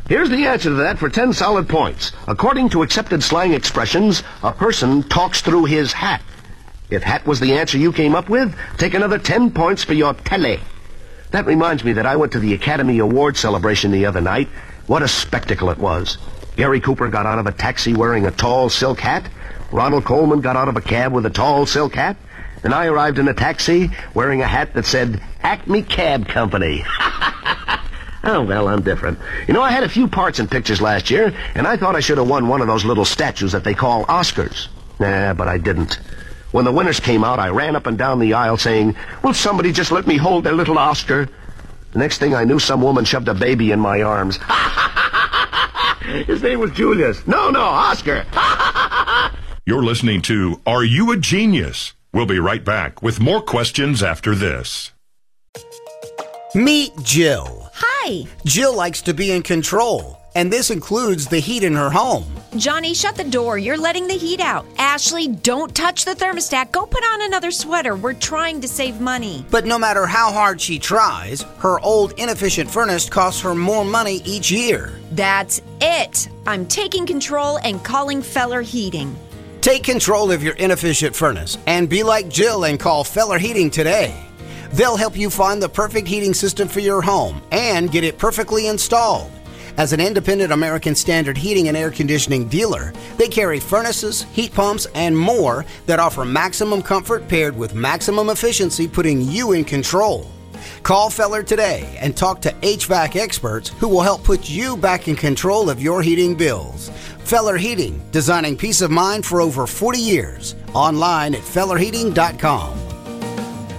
Here's the answer to that for 10 solid points. According to accepted slang expressions, a person talks through his hat. If hat was the answer you came up with, take another 10 points for your tele. That reminds me that I went to the Academy Award celebration the other night. What a spectacle it was. Gary Cooper got out of a taxi wearing a tall silk hat. Ronald Coleman got out of a cab with a tall silk hat. And I arrived in a taxi wearing a hat that said Acme Cab Company. Oh, well, I'm different. You know, I had a few parts in pictures last year, and I thought I should have won one of those little statues that they call Oscars. Nah, but I didn't. When the winners came out, I ran up and down the aisle saying, "Will somebody just let me hold their little Oscar?" The next thing I knew, some woman shoved a baby in my arms. His name was Julius. No, Oscar. You're listening to Are You a Genius? We'll be right back with more questions after this. Meet Jill. Hi. Jill likes to be in control, and this includes the heat in her home. Johnny, shut the door. You're letting the heat out. Ashley, don't touch the thermostat. Go put on another sweater. We're trying to save money. But no matter how hard she tries, her old inefficient furnace costs her more money each year. That's it. I'm taking control and calling Feller Heating. Take control of your inefficient furnace and be like Jill and call Feller Heating today. They'll help you find the perfect heating system for your home and get it perfectly installed. As an independent American Standard heating and air conditioning dealer, they carry furnaces, heat pumps, and more that offer maximum comfort paired with maximum efficiency, putting you in control. Call Feller today and talk to HVAC experts who will help put you back in control of your heating bills. Feller Heating, designing peace of mind for over 40 years. Online at fellerheating.com.